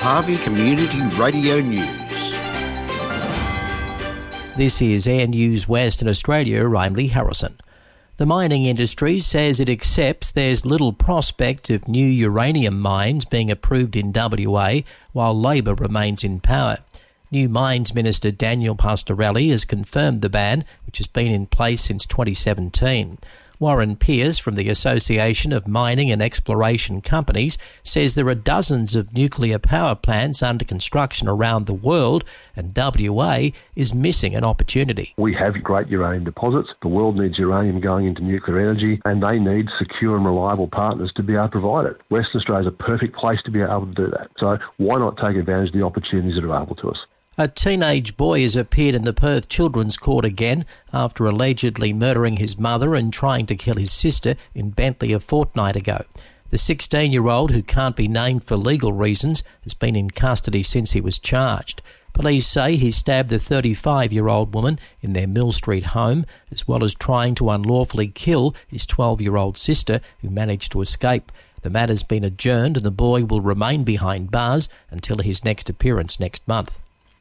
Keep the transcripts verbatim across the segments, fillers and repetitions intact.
Harvey Community Radio News. This is Air News Western Australia. I'm Lee Harrison. The mining industry says it accepts there's little prospect of new uranium mines being approved in W A while Labor remains in power. New Mines Minister Daniel Pastorelli has confirmed the ban, which has been in place since twenty seventeen. Warren Pearce from the Association of Mining and Exploration Companies says there are dozens of nuclear power plants under construction around the world and W A is missing an opportunity. We have great uranium deposits. The world needs uranium going into nuclear energy and they need secure and reliable partners to be able to provide it. Western Australia is a perfect place to be able to do that. So why not take advantage of the opportunities that are available to us? A teenage boy has appeared in the Perth Children's Court again after allegedly murdering his mother and trying to kill his sister in Bentley a fortnight ago. The sixteen-year-old, who can't be named for legal reasons, has been in custody since he was charged. Police say he stabbed the thirty-five-year-old woman in their Mill Street home, as well as trying to unlawfully kill his twelve-year-old sister, who managed to escape. The matter's been adjourned and the boy will remain behind bars until his next appearance next month.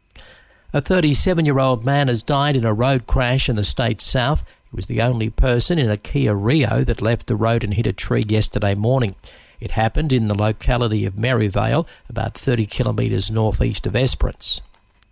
A thirty-seven-year-old man has died in a road crash in the state's south. He was the only person in a Kia Rio that left the road and hit a tree yesterday morning. It happened in the locality of Maryvale, about thirty kilometres northeast of Esperance.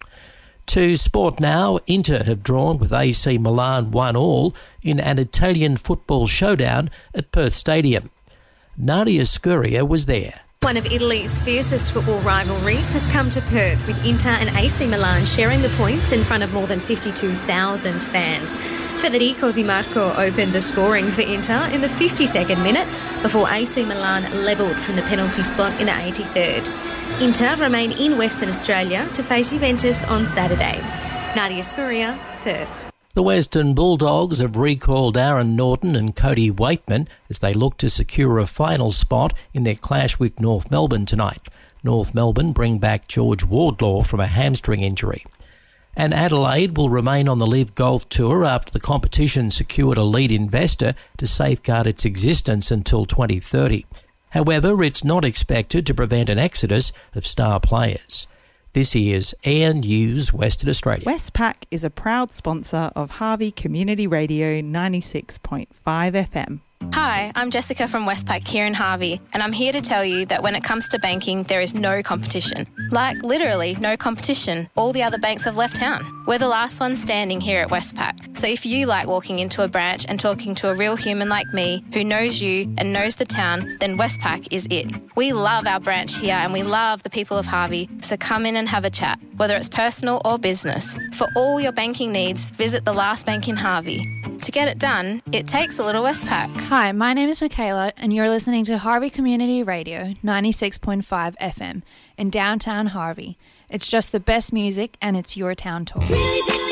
To sport now, Inter have drawn with A C Milan one all in an Italian football showdown at Perth Stadium. Nadia Scuria was there. One of Italy's fiercest football rivalries has come to Perth, with Inter and A C Milan sharing the points in front of more than fifty-two thousand fans. Federico Di Marco opened the scoring for Inter in the fifty-second minute before A C Milan levelled from the penalty spot in the eighty-third. Inter remain in Western Australia to face Juventus on Saturday. Nadia Scuria, Perth. The Western Bulldogs have recalled Aaron Norton and Cody Waitman as they look to secure a final spot in their clash with North Melbourne tonight. North Melbourne bring back George Wardlaw from a hamstring injury. And Adelaide will remain on the Live Golf Tour after the competition secured a lead investor to safeguard its existence until twenty thirty. However, it's not expected to prevent an exodus of star players. This is Air News Western Australia. Westpac is a proud sponsor of Harvey Community Radio ninety-six point five F M. Hi, I'm Jessica from Westpac here in Harvey, and I'm here to tell you that when it comes to banking, there is no competition. Like, literally no competition. All the other banks have left town. We're the last ones standing here at Westpac. So if you like walking into a branch and talking to a real human like me who knows you and knows the town, then Westpac is it. We love our branch here and we love the people of Harvey, so come in and have a chat, whether it's personal or business. For all your banking needs, visit the last bank in Harvey. To get it done, it takes a little Westpac. Hi, my name is Michaela and you're listening to Harvey Community Radio ninety-six point five F M in downtown Harvey. It's just the best music and it's your town talk.